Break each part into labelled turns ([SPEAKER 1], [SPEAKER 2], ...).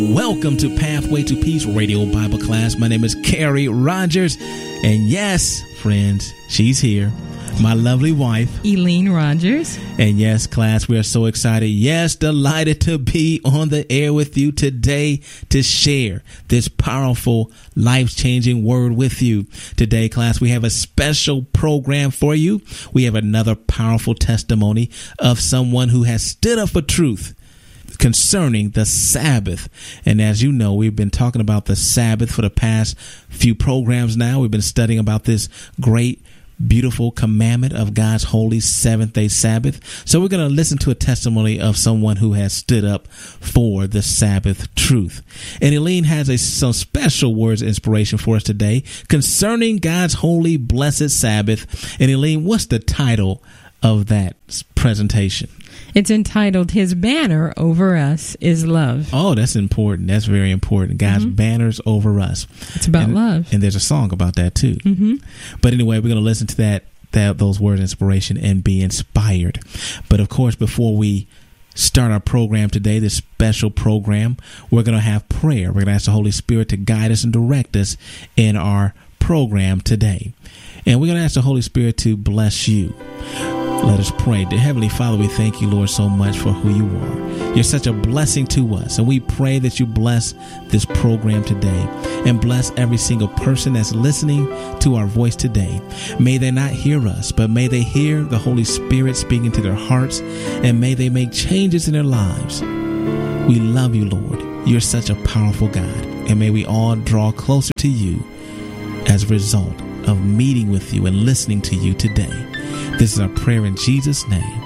[SPEAKER 1] Welcome to Pathway to Peace Radio Bible Class. My name is Carrie Rogers. And yes, friends, she's here. My lovely wife,
[SPEAKER 2] Eileen Rogers.
[SPEAKER 1] And yes, class, we are so excited. Yes, delighted to be on the air with you today to share this powerful, life-changing word with you. Today, class, we have a special program for you. We have another powerful testimony of someone who has stood up for truth concerning the Sabbath. And as you know, we've been talking about the Sabbath for the past few programs now. We've been studying about this great, beautiful commandment of God's holy seventh-day Sabbath. So we're going to listen to a testimony of someone who has stood up for the Sabbath truth. And Eileen has some special words of inspiration for us today concerning God's holy, blessed Sabbath. And Eileen, what's the title of that presentation?
[SPEAKER 2] It's entitled, His Banner Over Us is Love.
[SPEAKER 1] Oh, that's important. That's very important. God's banners over us.
[SPEAKER 2] It's about love.
[SPEAKER 1] And there's a song about that too. But anyway, we're going to listen to those words of inspiration and be inspired. But of course, before we start our program today, this special program, we're going to have prayer. We're going to ask the Holy Spirit to guide us and direct us in our program today. And we're going to ask the Holy Spirit to bless you. Let us pray. Dear Heavenly Father, we thank you, Lord, so much for who you are. You're such a blessing to us, and we pray that you bless this program today and bless every single person that's listening to our voice today. May they not hear us, but may they hear the Holy Spirit speaking to their hearts, and may they make changes in their lives. We love you, Lord. You're such a powerful God, and may we all draw closer to you as a result of meeting with you and listening to you today. This is our prayer in Jesus' name.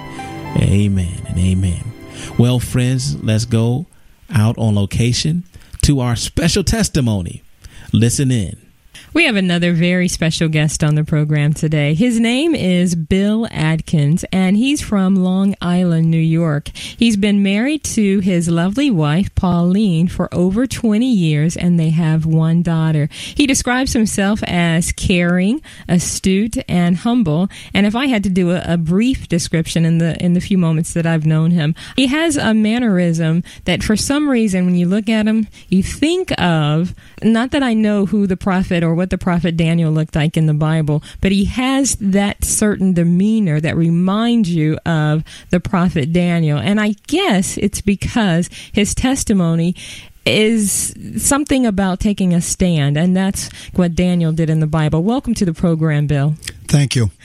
[SPEAKER 1] Amen and amen. Well, friends, let's go out on location to our special testimony. Listen in.
[SPEAKER 2] We have another very special guest on the program today. His name is Bill Adkins, and he's from Long Island, New York. He's been married to his lovely wife, Pauline, for over 20 years, and they have one daughter. He describes himself as caring, astute, and humble. And if I had to do a brief description in the few moments that I've known him, he has a mannerism that for some reason, when you look at him, you think of, not that I know who the prophet or what the prophet Daniel looked like in the Bible, but he has that certain demeanor that reminds you of the prophet Daniel. And I guess it's because his testimony is something about taking a stand, and that's what Daniel did in the Bible. Welcome to the program, Bill.
[SPEAKER 3] Thank you.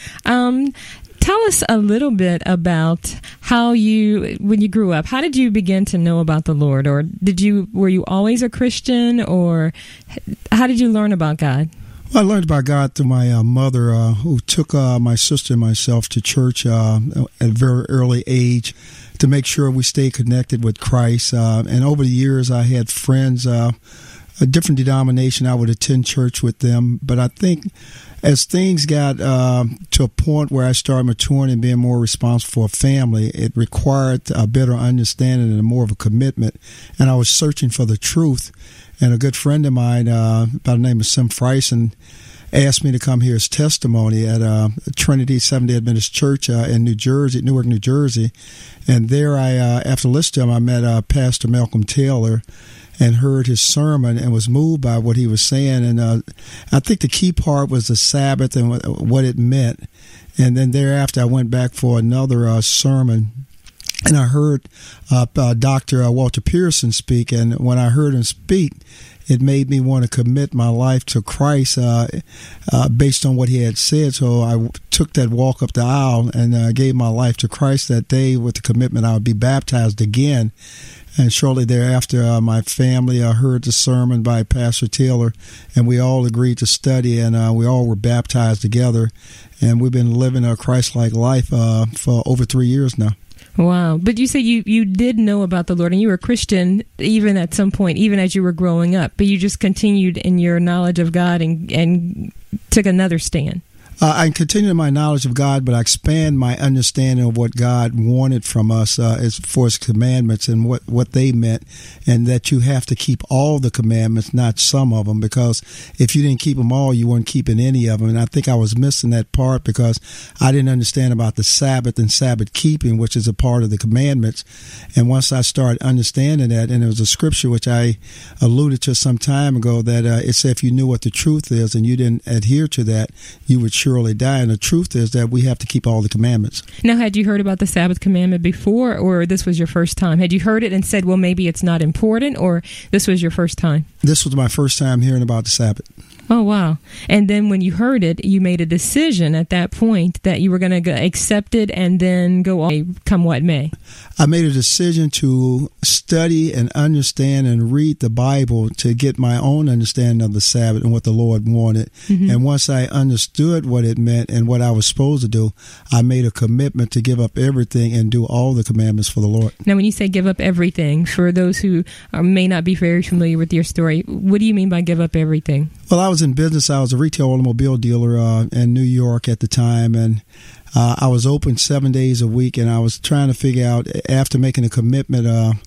[SPEAKER 2] Tell us a little bit about how when you grew up, how did you begin to know about the Lord? Or were you always a Christian, or how did you learn about God?
[SPEAKER 3] Well, I learned about God through my mother, who took my sister and myself to church at a very early age to make sure we stayed connected with Christ. And over the years, I had friends, a different denomination. I would attend church with them. But I think as things got to a point where I started maturing and being more responsible for a family, it required a better understanding and more of a commitment. And I was searching for the truth. And a good friend of mine by the name of Sim Freisen asked me to come hear his testimony at Trinity Seventh-day Adventist Church in Newark, New Jersey. And there after listening to him, I met Pastor Malcolm Taylor and heard his sermon and was moved by what he was saying. And I think the key part was the Sabbath and what it meant. And then thereafter, I went back for another sermon, and I heard Dr. Walter Pearson speak. And when I heard him speak, it made me want to commit my life to Christ based on what he had said. So I took that walk up the aisle and gave my life to Christ that day with the commitment I would be baptized again. And shortly thereafter, my family heard the sermon by Pastor Taylor, and we all agreed to study, and we all were baptized together. And we've been living a Christ-like life for over 3 years now.
[SPEAKER 2] Wow. But you say you did know about the Lord, and you were a Christian even at some point, even as you were growing up, but you just continued in your knowledge of God and took another stand.
[SPEAKER 3] I continue my knowledge of God, but I expand my understanding of what God wanted from us as far as commandments and what they meant, and that you have to keep all the commandments, not some of them, because if you didn't keep them all, you weren't keeping any of them. And I think I was missing that part because I didn't understand about the Sabbath and Sabbath keeping, which is a part of the commandments. And once I started understanding that, and there was a scripture which I alluded to some time ago that it said if you knew what the truth is and you didn't adhere to that, you would surely die. And the truth is that we have to keep all the commandments.
[SPEAKER 2] Now, had you heard about the Sabbath commandment before, or this was your first time? Had you heard it and said, well, maybe it's not important, or this was your first time?
[SPEAKER 3] This was my first time hearing about the Sabbath.
[SPEAKER 2] Oh, wow. And then when you heard it, you made a decision at that point that you were going to accept it and then go on, come what may.
[SPEAKER 3] I made a decision to study and understand and read the Bible to get my own understanding of the Sabbath and what the Lord wanted. Mm-hmm. And once I understood what it meant and what I was supposed to do, I made a commitment to give up everything and do all the commandments for the Lord.
[SPEAKER 2] Now, when you say give up everything, for those who may not be very familiar with your story, what do you mean by give up everything?
[SPEAKER 3] Well, I was in business. I was a retail automobile dealer in New York at the time, and I was open 7 days a week, and I was trying to figure out, after making a commitment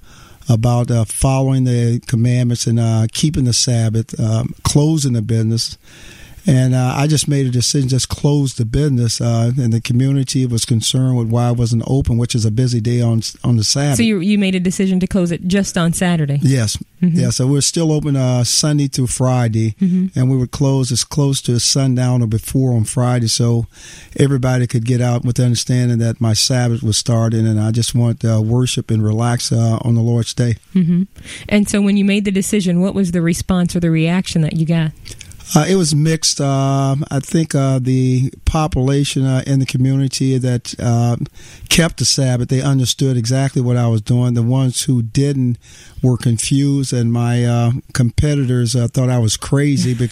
[SPEAKER 3] about following the commandments and keeping the Sabbath, closing the business. And I just made a decision, just close the business. And the community was concerned with why I wasn't open, which is a busy day on the Sabbath.
[SPEAKER 2] So you made a decision to close it just on Saturday?
[SPEAKER 3] Yes. Mm-hmm. Yeah, so we're still open Sunday through Friday, mm-hmm. and we would close as close to sundown or before on Friday, so everybody could get out with the understanding that my Sabbath was starting, and I just want to worship and relax on the Lord's Day.
[SPEAKER 2] Mm-hmm. And so when you made the decision, what was the response or the reaction that you got?
[SPEAKER 3] It was mixed. I think the population in the community that kept the Sabbath, they understood exactly what I was doing. The ones who didn't were confused, and my competitors thought I was crazy because